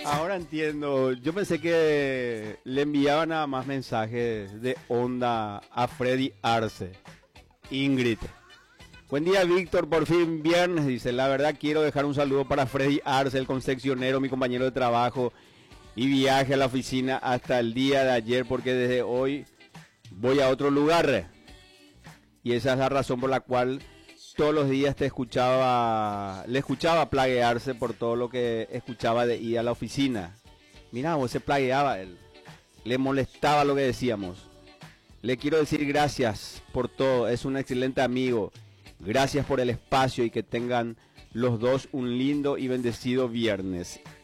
Ahora entiendo. Yo pensé que le enviaban nada más mensajes de onda a Freddy Arce. Ingrid. Buen día, Víctor. Por fin viernes. Dice, la verdad quiero dejar un saludo para Freddy Arce, el concesionero, mi compañero de trabajo. Y viaje a la oficina hasta el día de ayer porque desde hoy voy a otro lugar. Y esa es la razón por la cual todos los días le escuchaba plaguearse por todo lo que escuchaba de ir a la oficina. Mira, vos se plagueaba él. Le molestaba lo que decíamos. Le quiero decir gracias por todo. Es un excelente amigo. Gracias por el espacio y que tengan los dos un lindo y bendecido viernes.